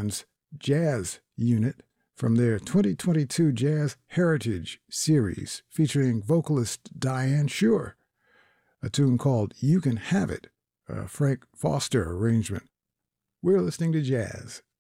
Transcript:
Band's Jazz Unit from their 2022 Jazz Heritage Series featuring vocalist Diane Shure, a tune called You Can Have It, a Frank Foster arrangement. We're listening to jazz